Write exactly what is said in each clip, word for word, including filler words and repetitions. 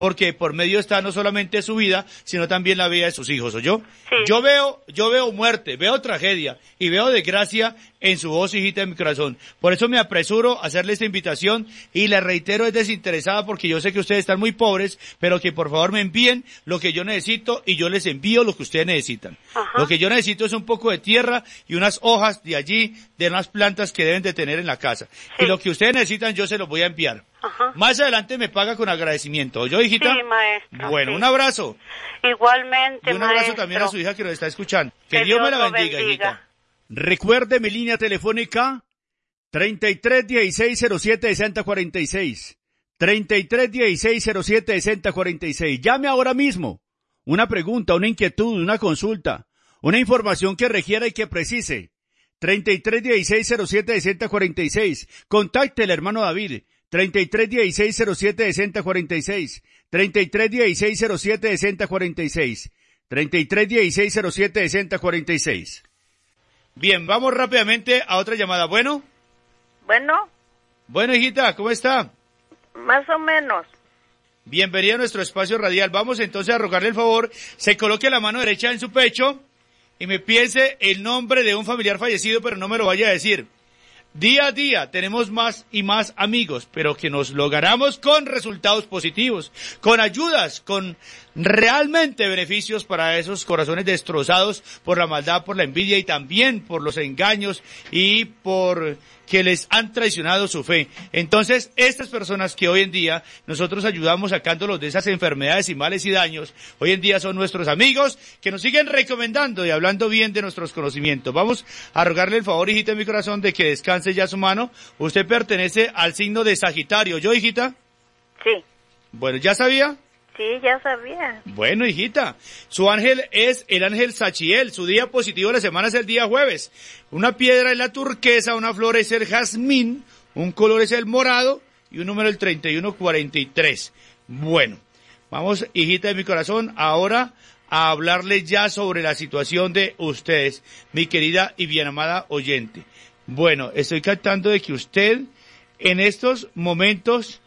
porque por medio está no solamente su vida, sino también la vida de sus hijos, ¿oyó? Sí. Yo veo, yo veo muerte, veo tragedia y veo desgracia en su voz, hijita de mi corazón. Por eso me apresuro a hacerle esta invitación y le reitero, es desinteresada porque yo sé que ustedes están muy pobres, pero que por favor me envíen lo que yo necesito y yo les envío lo que ustedes necesitan. Ajá. Lo que yo necesito es un poco de tierra y unas hojas de allí, de unas plantas que deben de tener en la casa. Sí. Y lo que ustedes necesitan yo se los voy a enviar. Ajá. Más adelante me paga con agradecimiento. ¿Oyó, hijita? Sí, maestro. Bueno, sí. un abrazo. Igualmente, Y un abrazo maestro. también a su hija que nos está escuchando. Que, Que Dios me Dios la lo bendiga, bendiga. hijita. Recuerde mi línea telefónica treinta y tres dieciséis cero siete sesenta cuarenta y seis. treinta y tres dieciséis cero siete sesenta cuarenta y seis. Llame ahora mismo. Una pregunta, una inquietud, una consulta, una información que requiera y que precise. treinta y tres dieciséis cero siete sesenta cuarenta y seis. Contacte al hermano David. treinta y tres dieciséis cero siete sesenta cuarenta y seis. treinta y tres dieciséis cero siete sesenta cuarenta y seis. treinta y tres dieciséis cero siete sesenta cuarenta y seis. Bien, vamos rápidamente a otra llamada. Bueno. Bueno, Bueno, hijita, ¿cómo está? más o menos. Bienvenida a nuestro espacio radial. Vamos entonces a rogarle el favor, se coloque la mano derecha en su pecho y me piense el nombre de un familiar fallecido, pero no me lo vaya a decir. Día a día tenemos más y más amigos, pero que nos logramos con resultados positivos, con ayudas, con realmente beneficios para esos corazones destrozados por la maldad, por la envidia y también por los engaños y por que les han traicionado su fe. Entonces, estas personas que hoy en día nosotros ayudamos sacándolos de esas enfermedades y males y daños, hoy en día son nuestros amigos que nos siguen recomendando y hablando bien de nuestros conocimientos. Vamos a rogarle el favor, hijita de mi corazón, de que descanse ya su mano. Usted pertenece al signo de Sagitario, ¿yo, hijita? Sí, Bueno, ¿ya sabía? sí, ya sabía. Bueno, hijita, su ángel es el ángel Sachiel, su día positivo de la semana es el día jueves. Una piedra es la turquesa, una flor es el jazmín, un color es el morado y un número el treinta y uno cuarenta y tres. Bueno, vamos, hijita de mi corazón, ahora a hablarle ya sobre la situación de ustedes, mi querida y bien amada oyente. Bueno, estoy captando de que usted en estos momentos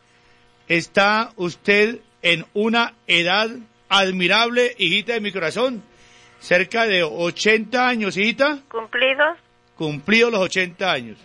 está usted en una edad admirable, hijita de mi corazón, cerca de ochenta años, hijita. ¿Cumplidos? Cumplidos los ochenta años.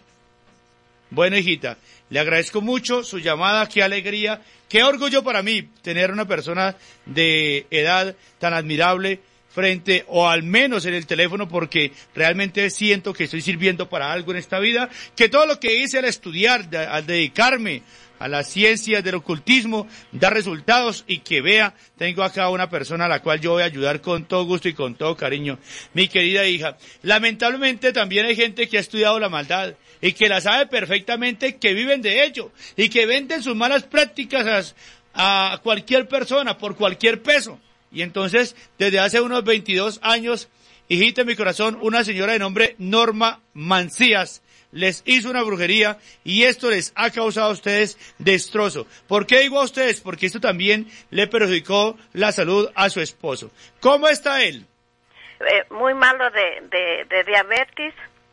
Bueno, hijita, le agradezco mucho su llamada, qué alegría, qué orgullo para mí tener una persona de edad tan admirable frente, o al menos en el teléfono, porque realmente siento que estoy sirviendo para algo en esta vida, que todo lo que hice al estudiar, al dedicarme a las ciencias del ocultismo, da resultados y que vea, tengo acá una persona a la cual yo voy a ayudar con todo gusto y con todo cariño. Mi querida hija, lamentablemente también hay gente que ha estudiado la maldad y que la sabe perfectamente, que viven de ello y que venden sus malas prácticas a, a cualquier persona por cualquier peso. Y entonces, desde hace unos veintidós años, hijita de mi corazón, una señora de nombre Norma Mancías les hizo una brujería y esto les ha causado a ustedes destrozo. ¿Por qué digo a ustedes? Porque esto también le perjudicó la salud a su esposo. ¿Cómo está él? Eh, muy malo de, de, de diabetes.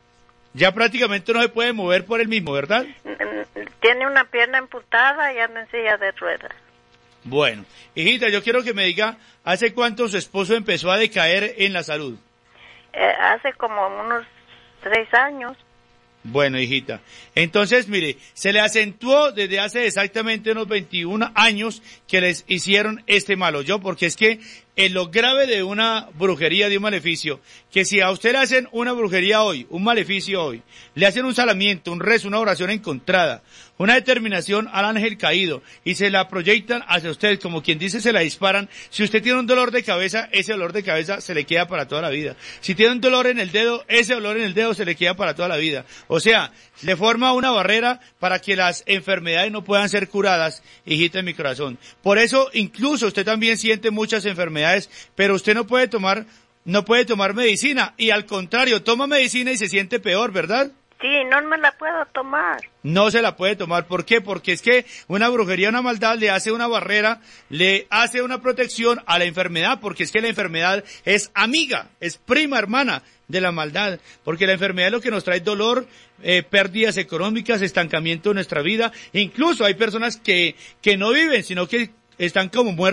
Ya prácticamente no se puede mover por él mismo, ¿verdad? Tiene una pierna amputada y anda en silla de ruedas. Bueno, hijita, yo quiero que me diga, ¿hace cuánto su esposo empezó a decaer en la salud? Eh, hace como unos tres años. Bueno, hijita, entonces, mire, se le acentuó desde hace exactamente unos veintiún años que les hicieron este mal hoyo, porque es que en lo grave de una brujería, de un maleficio, que si a usted le hacen una brujería hoy, un maleficio hoy, le hacen un salamiento, un rezo, una oración encontrada, una determinación al ángel caído, y se la proyectan hacia usted, como quien dice, se la disparan. Si usted tiene un dolor de cabeza, ese dolor de cabeza se le queda para toda la vida. Si tiene un dolor en el dedo, ese dolor en el dedo se le queda para toda la vida. O sea, le forma una barrera para que las enfermedades no puedan ser curadas, hijita de mi corazón. Por eso, incluso usted también siente muchas enfermedades, pero usted no puede tomar, no puede tomar medicina, y al contrario, toma medicina y se siente peor, ¿verdad? Sí, no me la puedo tomar. No se la puede tomar. ¿Por qué? Porque es que una brujería, una maldad le hace una barrera, le hace una protección a la enfermedad, porque es que la enfermedad es amiga, es prima hermana de la maldad, porque la enfermedad es lo que nos trae dolor, eh, pérdidas económicas, estancamiento en nuestra vida. Incluso hay personas que, que no viven, sino que están como muertos.